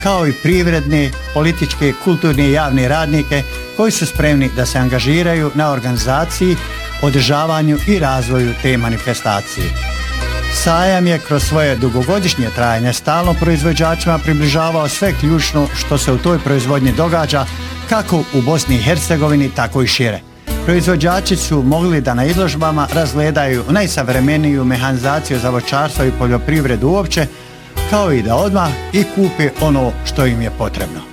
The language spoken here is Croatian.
kao i privredne, političke, kulturne i javne radnike koji su spremni da se angažiraju na organizaciji, održavanju i razvoju te manifestacije. Sajam je kroz svoje dugogodišnje trajanje stalno proizvođačima približavao sve ključno što se u toj proizvodnji događa kako u Bosni i Hercegovini, tako i šire. Proizvođači su mogli da na izložbama razgledaju najsavremeniju mehanizaciju za voćarstvo i poljoprivredu uopće, kao i da odmah i kupe ono što im je potrebno.